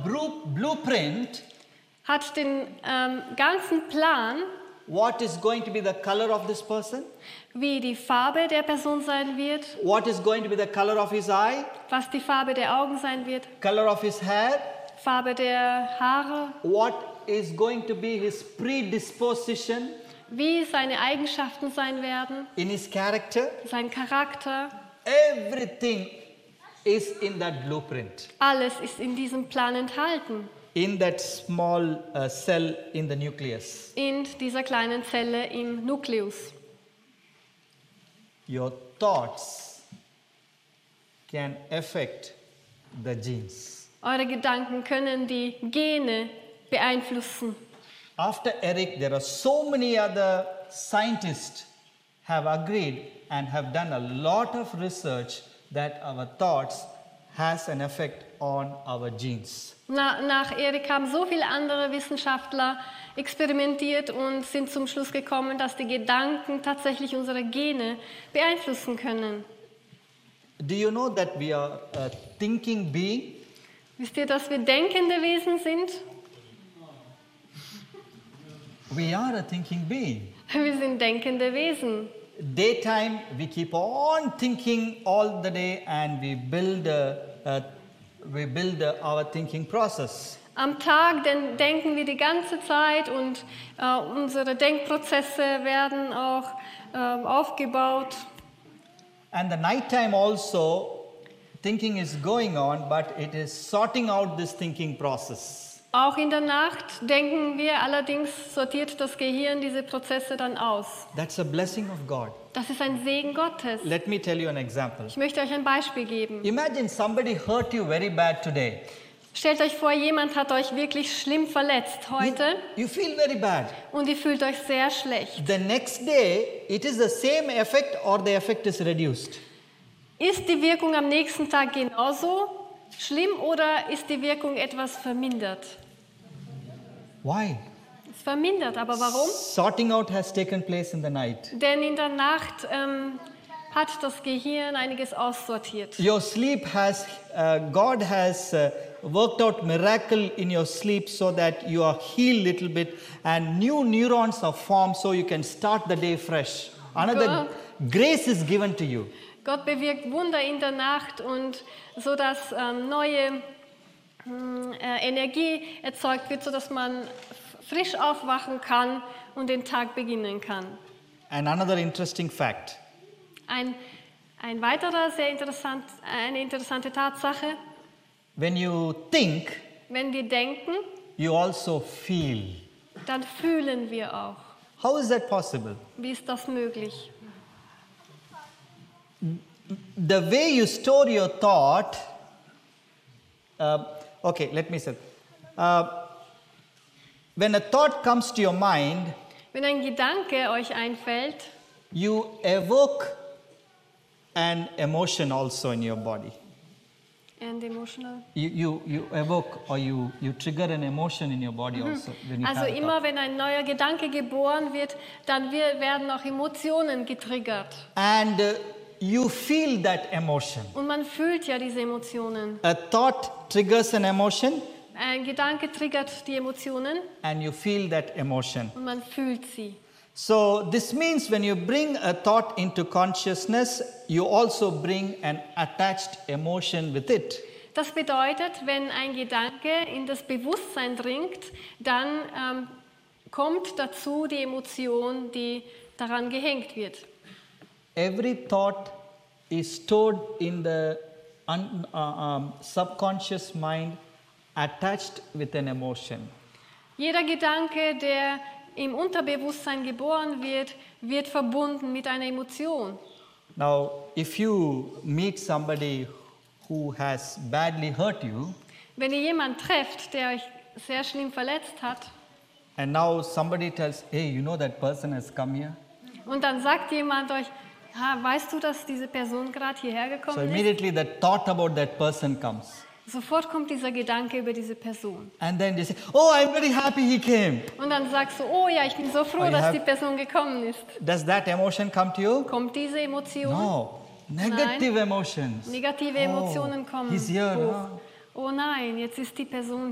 blueprint, hat den ganzen Plan, what is going to be the color of this person, wie die Farbe der Person sein wird, what is going to be the color of his eye, was die Farbe der Augen sein wird, color of his hair, Farbe der Haare, what is going to be his predisposition wie seine Eigenschaften sein werden, in his character. sein Charakter. Everything is in that blueprint, Alles ist in diesem Plan enthalten, in that small cell in the nucleus. in dieser kleinen Zelle im Nukleus. Your thoughts can affect the genes. Eure Gedanken können die Gene beeinflussen. After Eric, there are so many other scientists have agreed and have done a lot of research that our thoughts has an effect on our genes. Nach Erik haben so viele andere Wissenschaftler experimentiert und sind zum Schluss gekommen, dass die Gedanken tatsächlich unsere Gene beeinflussen können. Do you know that we are a thinking being? Wisst ihr, dass wir denkende Wesen sind? We are a thinking being. Wir sind denkende Wesen. Daytime, we keep on thinking all the day and we build our thinking process. Am Tag denken wir die ganze Zeit und unsere Denkprozesse werden auch aufgebaut. And the nighttime also, thinking is going on, but it is sorting out this thinking process. Auch in der Nacht denken wir, allerdings sortiert das Gehirn diese Prozesse dann aus. That's a blessing of God. Das ist ein Segen Gottes. Let me tell you an example. Ich möchte euch ein Beispiel geben. Imagine somebody hurt you very bad today. Stellt euch vor, jemand hat euch wirklich schlimm verletzt heute You feel very bad. und ihr fühlt euch sehr schlecht. The next day, it is the same effect or the effect is reduced. Ist die Wirkung am nächsten Tag genauso schlimm oder ist die Wirkung etwas vermindert? Why? Es ist vermindert, aber warum? Sorting out has taken place in the night. Denn in der Nacht hat das Gehirn einiges aussortiert. Your sleep has, God has worked out miracle in your sleep so that you are healed little bit and new neurons are formed so you can start the day fresh. Another grace is given to you. Gott bewirkt Wunder in der Nacht und so dass neue Energie erzeugt wird, so dass man frisch aufwachen kann und den Tag beginnen kann. And another interesting fact. Ein weiterer eine interessante Tatsache, When you think, wenn wir denken, you also feel. dann fühlen wir auch. How is that possible? Wie ist das möglich? The way you store your thought, okay, let me say. When a thought comes to your mind, Wenn ein Gedanke euch einfällt, you evoke an emotion also in your body. and emotional. You evoke or you trigger an emotion in your body also. When you Also have a immer thought. wenn ein neuer Gedanke geboren wird, dann werden auch Emotionen getriggert. And you feel that emotion. Und man fühlt ja diese Emotionen. A thought triggers an emotion Ein Gedanke triggert die Emotionen and you feel that emotion. und man fühlt sie. So this means when you bring a thought into consciousness, you also bring an attached emotion with it. Das bedeutet, wenn ein Gedanke in das Bewusstsein dringt, dann kommt dazu die Emotion, die daran gehängt wird. Every thought is stored in the subconscious mind attached with an emotion. Jeder Gedanke, der im Unterbewusstsein geboren wird, wird verbunden mit einer Emotion. Now, if you meet somebody who has badly hurt you, Wenn ihr jemanden trefft, der euch sehr schlimm verletzt hat, and now somebody tells, hey, you know that person has come here? und dann sagt jemand euch, weißt du, dass diese Person gerade hierher So gekommen ist? immediately the thought about that person comes. Sofort kommt dieser Gedanke über diese Person. And then they say, oh, I'm very happy he came. Und dann sagst du, oh ja, ich bin so froh, you dass have- die Person gekommen ist. Does that emotion come to you? Kommt diese Emotion? No. Negative emotions. Negative Emotionen kommen He's here. hoch. Huh? Oh nein, jetzt ist die Person